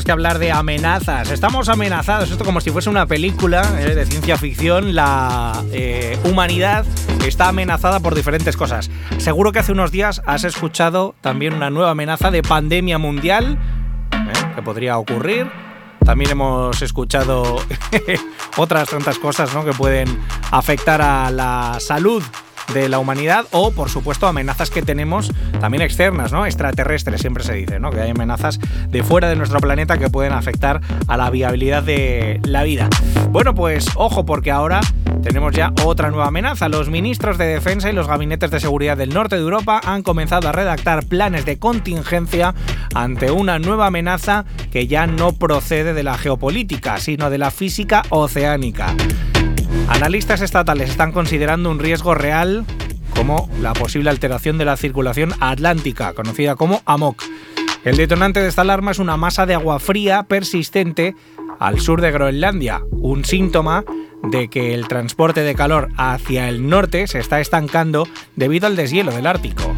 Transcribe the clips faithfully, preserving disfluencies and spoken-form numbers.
Que hablar de amenazas. Estamos amenazados, esto como si fuese una película eh, de ciencia ficción. La eh, humanidad está amenazada por diferentes cosas. Seguro que hace unos días has escuchado también una nueva amenaza de pandemia mundial eh, que podría ocurrir. También hemos escuchado otras tantas cosas, ¿no?, que pueden afectar a la salud de la humanidad, o por supuesto amenazas que tenemos también externas, ¿no?, extraterrestres, siempre se dice, ¿no?, que hay amenazas de fuera de nuestro planeta que pueden afectar a la viabilidad de la vida. Bueno, pues ojo, porque ahora tenemos ya otra nueva amenaza. Los ministros de defensa y los gabinetes de seguridad del norte de Europa han comenzado a redactar planes de contingencia ante una nueva amenaza que ya no procede de la geopolítica, sino de la física oceánica. Analistas estatales están considerando un riesgo real como la posible alteración de la circulación atlántica, conocida como A M O C. El detonante de esta alarma es una masa de agua fría persistente al sur de Groenlandia, un síntoma de que el transporte de calor hacia el norte se está estancando debido al deshielo del Ártico.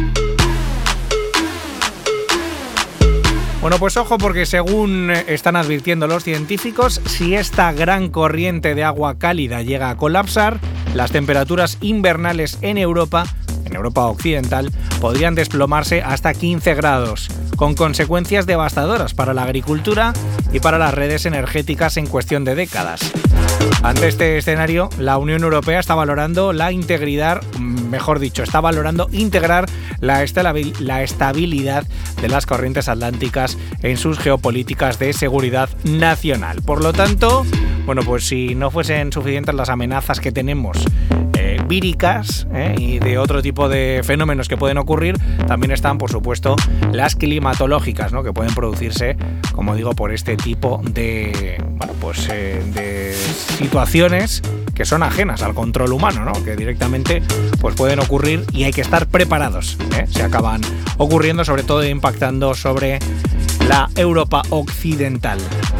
Bueno, pues ojo, porque según están advirtiendo los científicos, si esta gran corriente de agua cálida llega a colapsar, las temperaturas invernales en Europa, en Europa occidental, podrían desplomarse hasta quince grados, con consecuencias devastadoras para la agricultura y para las redes energéticas en cuestión de décadas. Ante este escenario, la Unión Europea está valorando la integridad, mejor dicho, está valorando integrar la, estabil- la estabilidad de las corrientes atlánticas en sus geopolíticas de seguridad nacional. Por lo tanto, bueno, pues si no fuesen suficientes las amenazas que tenemos eh, víricas eh, y de otro tipo de fenómenos que pueden ocurrir, también están, por supuesto, las climatológicas, ¿no?, que pueden producirse, como digo, por este tipo de, bueno, pues eh, de situaciones que son ajenas al control humano, ¿no?, que directamente pues pueden ocurrir y hay que estar preparados, ¿eh? Se acaban ocurriendo, sobre todo impactando sobre la Europa occidental.